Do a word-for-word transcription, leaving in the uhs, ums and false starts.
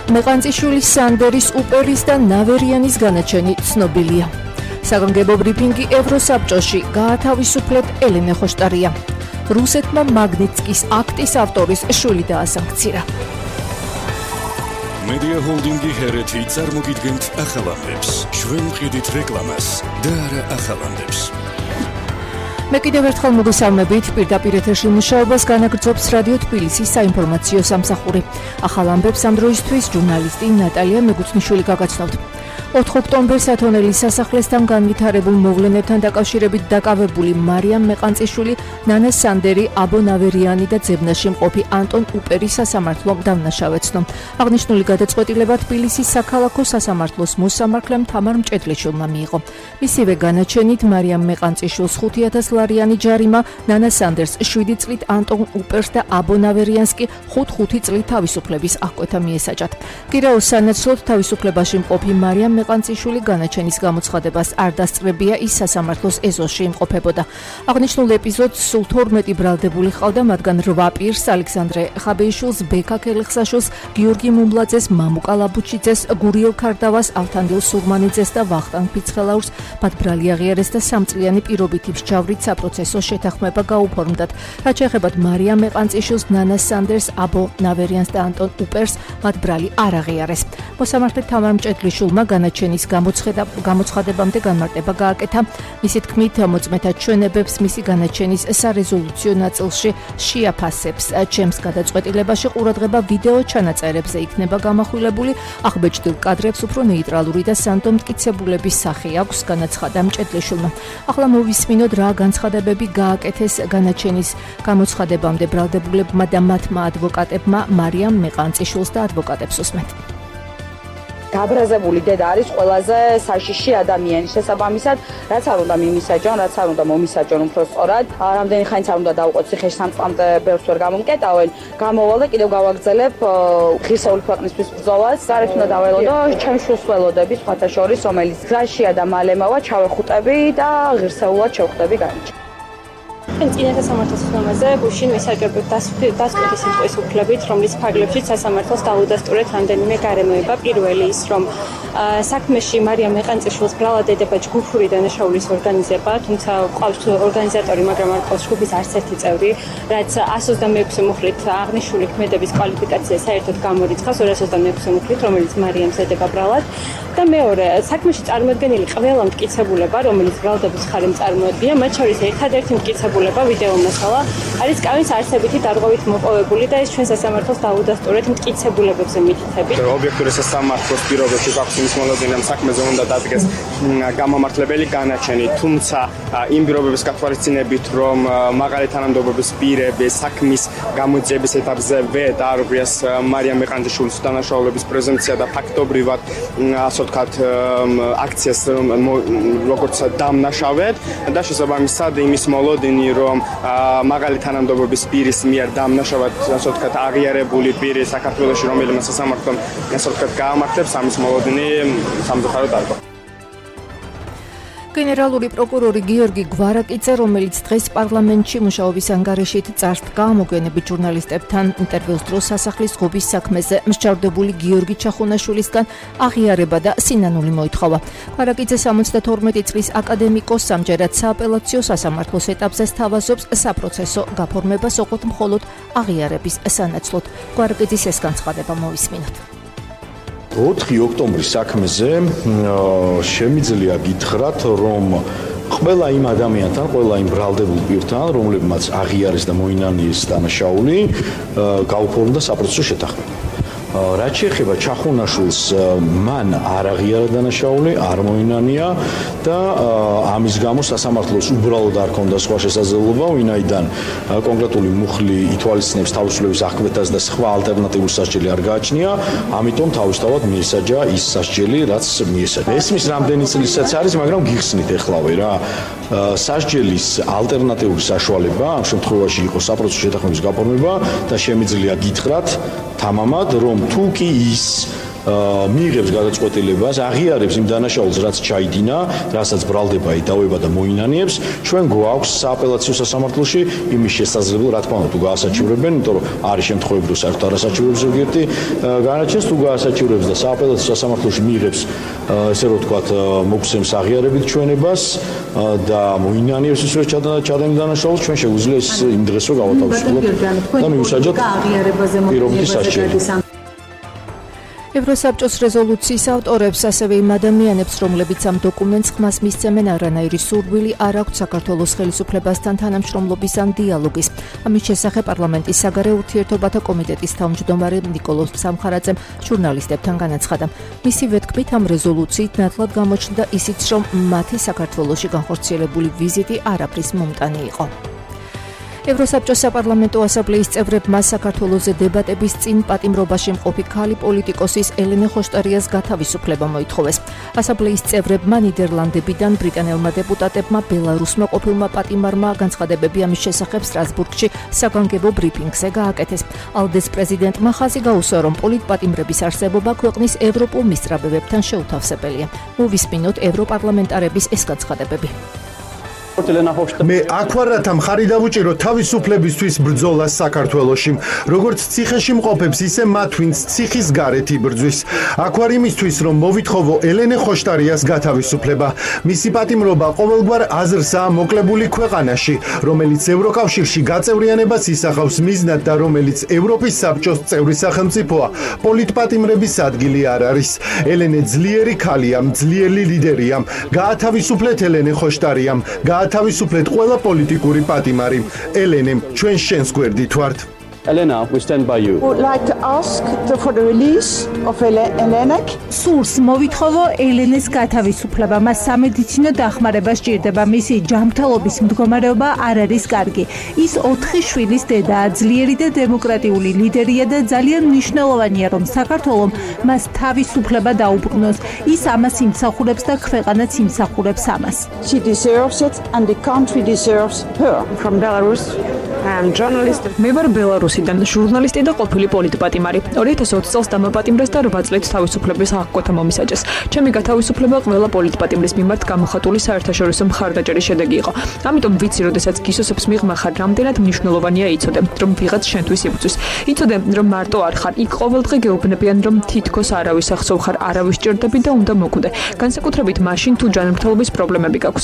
მეყანწიშვილის სანდერის უპერის და ნავერიანის განაჩენი ცნობილია. საგანგებო ბრიფინგი ევროსაბჭოში გაათავისუფლეთ ელენე ხოშტარია. რუსეთმა მაგნიტსკის აქტის ავტორის შვილი დაასანქცირა. მედია ჰოლდინგი ჰერეთი წარმოგიდგენთ ახალამდებს. ჩვენ ვყიდით რეკლამას და არა ახალამდებს. მე კიდევ ერთხელ მოგესალმებით, პირდაპირ ეთერში მუშაობას განაგრძობს რადიო თბილისის საინფორმაციო სამსახური. ახალ ამბებს ამ დროისთვის ჟურნალისტი ნატალია მეგუცნიშვილი გაგაცნობთ. ოთხ ოქტომბერს ათონელის სასახლესთან განვითარებულ მოვლენებთან დაკავშირებით დაკავებული მარიამ მეყანწიშვილი, ნანა სანდერი, აბო ნავერიანი და ძებნაში მყოფი ანტონ უპერის სასამართლომ დამნაშავეცნო. აღნიშნული გადაწყვეტილება თბილისის საქალაქო სასამართლოს მოსამართლემ თამარ მჭედლიშვილმა მიიღო. მისივე განაჩენით მარიამ მეყანწიშვილს ხუთი ათას ლარიანი ჯარიმა, ნანა სანდერს შვიდი წლით, ანტონ უპერს და აბო ნავერიანს კი ხუთ-ხუთი წლით თავისუფლების აღკვეთა მიესაჯათ. გირაოს სანაცვლოდ თავისუფლებაში მყოფი მარიამ მეყანწიშვილი განაჩენის გამოცხადებას არ დასწრებია, ის სასამართლოს ეზოში იმყოფებოდა. აღნიშნულ ეპიზოდს სულ თორმეტი ბრალდებული ჰყავდა, მათგან რვა პირს, ალექსანდრე ხაბეიშვილს, ბექა ქელიხსაშვილს, გიორგი მუმლაძეს, მამუკა ლაბუჩიძეს, გურიელ ქარდავას, ავთანდილ სურმანიძეს და ვახტანგ ფიცხელაურს მათ ბრალი აღიარეს და სამწლიანი პირობითი მსჯავრით საპროცესო შეთანხმება გაუფორმდათ. რაც შეეხებათ მარიამ მეყანწიშვილს, ნანა სანდერს, აბო ნავერიანს და ანტონ უპერს მათ ბრალი არ აღიარეს. მოსამართლე თამარ მჭედლიშვილმა განაჩენის გამოცხადებამდე განმარტება გააკეთა. მისი თქმით, მოწმეთა ჩვენებებს მისი განაჩენის სარეზოლუციო ნაწილში შეაფასებს. ჩემს გადაწყვეტილებაში ყურადღება ვიდეო ჩანაწერებზე იქნება გამახვილებული, აღბეჭდილ კადრებს უფრო ნეიტრალური და სანდო მტკიცებულების სახე აქვს, განაცხადა მჭედლიშვილმა. ახლა მოვისმინოთ, რა განცხადებები გააკეთეს განაჩენის გამოცხადებამდე ბრალდებულებმა და მათმა ადვოკატებმა. მარიამ მეყანწიშვილს და ადვოკატებს უსმენთ. გაბრაზებული დედა არის ყველაზე საშიში ადამიანი, შესაბამისად, რაც არ უნდა მიმისაჯონ, რაც არ უნდა მომისაჯონ უფრო სწორად. რამდენი ხანიც არ უნდა დავუყოთ ციხეში სამწამდე ბევრს ვერ გამომკეტავენ. გამოვალ და კიდევ გავაგრძელებ ღირსეული ქვეყნისთვის ბრძოლას. გარეთ უნდა დაველოდო ჩემს შვილს ველოდები, სხვათა შორის, რომელიც გზაშია და მალე მოვა, ჩავეხუტები და ღირსეულად შევხვდები განიჭი. წინასა სამართლის ხმაზე გუშინ ვისაჯობებ დასკვეთი სიტყვის უფლებით, რომლის ფარგლებშიც სასამართლოს დაუდასტურეთ რამდენიმე გარემოება. პირველი ის, რომ საქმეში მარიამ მეყანწიშვილს ბრალად ედება ჯგუფური დანაშაულის ორგანიზება, თუმცა ყავს ორგანიზატორი, მაგრამ არ ყავს ჯგუფის არც ერთი წევრი, რაც εκατს ოცდამექვსე მუხლით აღნიშნული ქმედების კვალიფიკაცია საერთოდ გამორიცხავს ორას ოცდამექვსე მუხლით, რომელიც მარიამს ედება ბრალად. და მეორე, საქმეში წარმოადგენილი ყველა მტკიცებულება, რომელიც ბრალდების მხარემ წარმოადგენია, მათ შორის ერთადერთი მტკიცებულება ვიდეო მასალა არის კავის არსებითი დარღვევით მოპოვებული და ეს ჩვენ სასამართლოს დაუდასტურეთ მტკიცებულებებზე მითითებით. ობიექტური სასამართლოს პირობებში გვაქვს იმის მოლოდინამ საქმეზე უნდა დადგეს გამომართლებელი განაჩენი, თუმცა იმ პირობების გათვალისწინებით, რომ მაღალი თანამდებობის პირები საქმის გამოძიების ეტაპზე ვერ დაარღვიეს მარიამ მეყანწიშვილის დანაშაულების პრეზუმპცია და ფაქტობრივად ასე ვთქვათ აქციას როგორც დამნაშავედ და შესაბამისად იმის მოლოდინი, რომ მაღალი თანამდებობის პირის მიერ დამნაშავად ასე ვთქვათ აღიარებული პირი საქართველოში, რომელმაც სასამართლომ ასე ვთქვათ გაამართლებს, ამის მოლოდინი სამწუხაროდ არ გვაქვს. გენერალური პროკურორი გიორგი გვარაკიძე, რომელიც დღეს პარლამენტში მუშაობის ანგარიშით წარსდგა მოგვიანებით ჟურნალისტებთან ინტერვიუს დროს სასახლის ღობის საქმეზე მსჯავრდებული გიორგი ჩახუნაშვილისგან აღიარება და სინანული მოითხოვა. გვარაკიძე სამოცდათორმეტი წლის აკადემიკოს ამჯერად სააპელაციო სასამართლოს ეტაპზე სთავაზობს საპროცესო გაფორმებას ოღონდ მხოლოდ აღიარების სანაცვლოდ. გვარაკიძის ეს განცხადება მოვისმინოთ. ოთხი ოქტომბრის საქმეზე შემიძლია გითხრათ, რომ ყველა იმ ადამიანთან, ყველა იმ ბრალდებულ პირთან, რომლებმაც აღიარეს და მოინანიეს დანაშაული, გაუფორმდა საპროცესო შეთანხმება. რაც შეეხება ჩახუნაშვილს, მან არ აღიარა დანაშაული, არ მოინანია და ამის გამო სასამართლოს უბრალოდ არ ჰქონდა სხვა შესაძლებლობა, ვინაიდან კონკრეტული მუხლი ითვალისწინებს თავისუფლების აღკვეთას და სხვა ალტერნატიული სასჯელი არ გააჩნია, ამიტომ თავისთავად მიესაჯა ის სასჯელი, რაც მიესაჯა. ესმის რამდენი წლისაც არის, მაგრამ გიხსნით ეხლავე რა. სასჯელის ალტერნატიული საშუალება ამ შემთხვევაში იყო საპროცესო შეთანხმების გაფორმება და შემიძლია გითხრათ თამამად, რომ თუ კი ის მიიღებს გადაწყვეტილებას, აღიარებს იმ დანაშაულს, რაც ჩაიდინა, რასაც ბრალდება იდავება და მოინანიებს, ჩვენ გვაქვს სააპელაციო სასამართლოში იმის შესაძლებლობა, რა თქმა უნდა, თუ გაასაჩივრებენ, იმიტომ რომ არის შემთხვევები, რომ საერთოდ არასაჩივრებს ზოგიერთი განაჩენს, თუ გაასაჩივრებს და სააპელაციო სასამართლოში მიიღებს, ესე რომ ვთქვათ, მოგცემს აღიარებით ჩვენებას და მოინანიებს ის ჩადენილ დანაშაულს, ჩვენ შეგვიძლია ის იმ დღეს რო გავათავისუფლოთ და მივუსაჯოთ პირობითი სასჯელი. ევროსაბჭოს რეზოლუციის ავტორებს ასევე იმ ადამიანებს, რომლებიც ამ დოკუმენტს ხმას მისცემენ, არანაირი სურვილი არ აქვთ საქართველოს ხელისუფლებასთან თანამშრომლობის ან დიალოგის. ამის შესახებ პარლამენტის საგარეო ურთიერთობათა კომიტეტის თავმჯდომარე ნიკოლოზ სამხარაძემ ჟურნალისტებთან განაცხადა. მისივე თქმით, ამ რეზოლუციით ნათლად გამოჩნდა ისიც, რომ მათი საქართველოში განხორციელებული ვიზიტი არაფრის მომტანი იყო. ევროსაბჭოს საპარლამენტო ასამბლეის წევრებმა საქართველოზე დებატების წინ პატიმრობაში მყოფი ქალი პოლიტიკოსის ელენე ხოშტარიას გათავისუფლება მოითხოვეს. ასამბლეის წევრებმა ნიდერლანდებიდან ბრიტანელმა დეპუტატებმა ბელარუსმა ყოფილმა პატიმარმა განცხადებები ამის შესახებ სტრასბურგში საგანგებო ბრიფინგზე გააკეთეს. ალდეს პრეზიდენტმა ხაზი გაუსვა, რომ პოლიტპატიმრების არსებობა ქვეყნის ევროპულ მისწრაბებებთან შეუთავსებელია. მოვისმინოთ ევროპარლამენტარების ეს განცხადებები. მე აქვარათა მხარი დავუჭირო თავისუფლებისთვის ბრძოლას საქართველოში, როგორც ციხეში მყოფებს, ისე მათ, ვინც ციხის გარეთ იბრძვის. აქვარ იმისთვის, რომ მოვითხოვო ელენე ხოშტარიას გათავისუფლება. მისი პატიმრობა ყოველგვარ აზრსაა მოკლებული ქვეყანაში, რომელიც ევროკავშირში გაწევრიანებას ისახავს მიზნად და რომელიც ევროპის საბჭოს წევრი სახელმწიფოა. პოლიტპატიმრების ადგილი არ არის. ელენე ძლიერი ქალია, ძლიერი ლიდერია. გაათავისუფლეთ ელენე ხოშტარიამ. თავისუფლეთ ყველა პოლიტიკური პატიმარი. ელენე, ჩვენ შენს გვერდით ვართ. Elena, we stand by you. Would like to ask for the release of Elena. სურს მოვითხოვო ელენეს გათავისუფლება. მას სამედიცინო დახმარება სჭირდება. მისი ჯანმრთელობის მდგომარეობა არ არის კარგი. ის ოთხი შვილის დედაა, ძლიერი და დემოკრატიული ლიდერია და ძალიან მნიშვნელოვანია, რომ საქართველოს მას თავისუფლება დაუბრუნოს. ის ამას იმსახურებს და ქვეყანაც იმსახურებს ამას. She deserves it and the country deserves her. From Belarus, I am journalist. მე ვარ ბელარუსიდან, ჟურნალისტი და ყოფილი პოლიტპატიმარი. ორი ათას ოცი წელს დამაპატიმრეს და რვა წლით თავისუფლების აღკვეთა მომისაჯეს. ჩემი გათავისუფლება ყველა პოლიტპატიმრის მიმართ გამოხატული საერთაშორისო მხარდაჭერის შედეგი იყო. ამიტომ ვიცი, როდესაც გისოსებს მიღმა ხარ, რამდენად მნიშვნელოვანია იცოდე, რომ ვიღაც შენთვის იბრძვის. იცოდე, რომ მარტო არ ხარ, იქ ყოველდღე გეუბნებიან, რომ თითქოს არავის ახსოვ ხარ, არავის ჭირდები და უნდა მოკვდე. განსაკუთრებით მაშინ, თუ ჯანმრთელობის პრობლემები გაქვს.